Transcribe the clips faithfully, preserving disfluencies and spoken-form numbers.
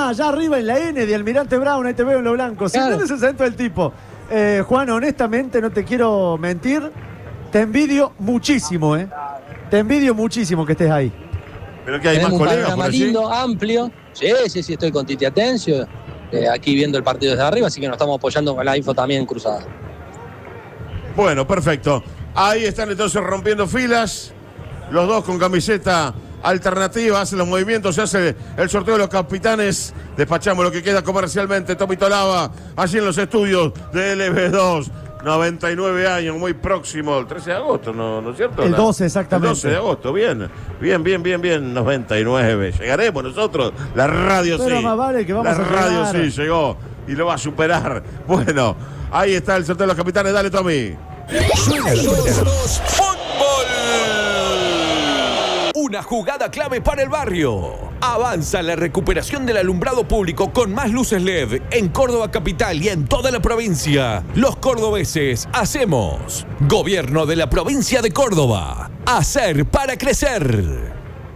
Ah, allá arriba en la N de Almirante Brown, ahí te veo en lo blanco. Si Claro. tenés el acento del tipo. Eh, Juan, honestamente, no te quiero mentir. Te envidio muchísimo, ¿eh? Te envidio muchísimo que estés ahí. Pero que hay más Tenemos un colegas por panorama allí. lindo, amplio. Sí, sí, sí, estoy con Titi Atencio. eh, aquí viendo el partido desde arriba, así que nos estamos apoyando con la info también cruzada. Bueno, perfecto. Ahí están entonces rompiendo filas. Los dos con camiseta alternativa, hacen los movimientos, se hace el sorteo de los capitanes. Despachamos lo que queda comercialmente. Tomito Lava, allí en los estudios de L B dos. noventa y nueve años, muy próximo, el trece de agosto, ¿no, ¿no es cierto? El doce, exactamente. El doce de agosto, bien, bien, bien, bien, bien, noventa y nueve. Llegaremos nosotros, la radio Pero sí. más vale que vamos la a radio llegar. sí llegó y lo va a superar. Bueno, ahí está el sorteo de los capitanes, dale Tommy. Suena, suena. Fútbol. Una jugada clave para el barrio. Avanza la recuperación del alumbrado público con más luces L E D en Córdoba capital y en toda la provincia. Los cordobeses hacemos. Gobierno de la provincia de Córdoba. Hacer para crecer.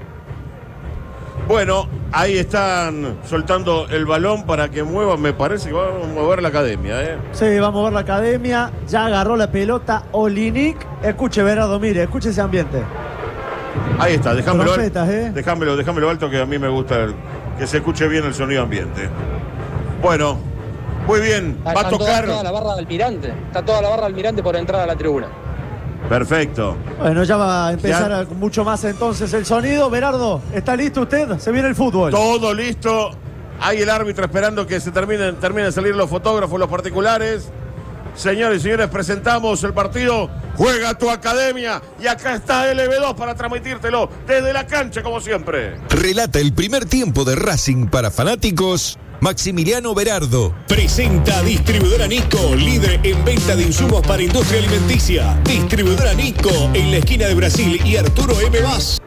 Bueno, ahí están soltando el balón para que muevan, me parece que vamos a mover la academia, ¿eh? Sí, vamos a ver la academia. Ya agarró la pelota Olinic. Escuche, Berardo, mire, escuche ese ambiente. Ahí está, déjamelo, Trompetas, ¿eh? déjamelo, déjamelo alto que a mí me gusta el- que se escuche bien el sonido ambiente. Bueno, muy bien, va a Está tocar. toda, toda la barra de Almirante. Está toda la barra de Almirante por entrar a la tribuna. Perfecto. Bueno, ya va a empezar Ya. a- mucho más entonces el sonido. Berardo, ¿está listo usted? Se viene el fútbol. Todo listo. Hay el árbitro esperando que se terminen, terminen de salir los fotógrafos, los particulares. Señores y señores, presentamos el partido. Juega tu academia. Y acá está L B dos para transmitírtelo desde la cancha, como siempre. Relata el primer tiempo de Racing para fanáticos, Maximiliano Berardo. Presenta Distribuidora Nico, líder en venta de insumos para industria alimenticia. Distribuidora Nico, en la esquina de Brasil y Arturo M. Vaz.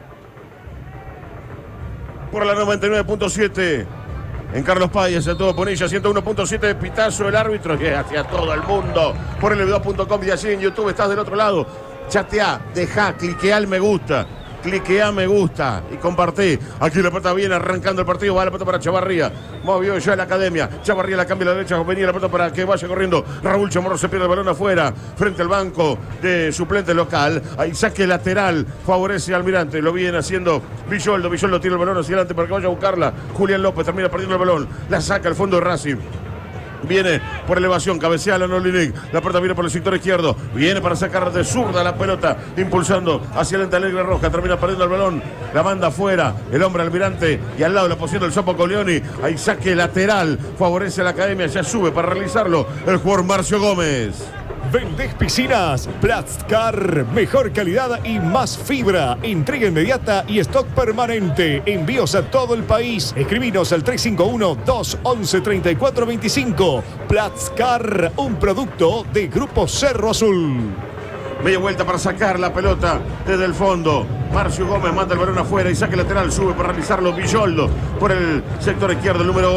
Por la noventa y nueve punto siete. En Carlos Paz, hacia todo Ponilla, ciento uno punto siete, pitazo el árbitro, que hacia todo el mundo. Por L B dos punto com y allí en YouTube estás del otro lado. Chatea, deja, cliquea el me gusta. Cliquea me gusta y compartí. Aquí la pelota viene arrancando el partido. Va la pelota para Chavarría. Movió ya la academia. Chavarría la cambia a la derecha. Venía la pelota para que vaya corriendo. Raúl Chamorro se pierde el balón afuera. Frente al banco de suplente local. Ahí saque lateral. Favorece al Almirante. Lo viene haciendo Villoldo. Villoldo tira el balón hacia adelante para que vaya a buscarla. Julián López termina perdiendo el balón. La saca al fondo de Racing. Viene por elevación, cabecea la Nolinic. La pelota viene por el sector izquierdo. Viene para sacar de zurda la pelota. Impulsando hacia adelante Alegre Roja. Termina perdiendo el balón. La manda afuera. El hombre Almirante. Y al lado la posición del Sopo Coleoni. Ahí saque lateral. Favorece a la academia. Ya sube para realizarlo el jugador Marcio Gómez. ¿Vendés piscinas? Platzcar, mejor calidad y más fibra. Entrega inmediata y stock permanente. Envíos a todo el país. Escribinos al tres cinco uno, dos once, treinta y cuatro veinticinco. Platzcar, un producto de Grupo Cerro Azul. Media vuelta para sacar la pelota desde el fondo. Marcio Gómez manda el balón afuera y saque lateral. Sube para realizarlo Villoldo por el sector izquierdo, el número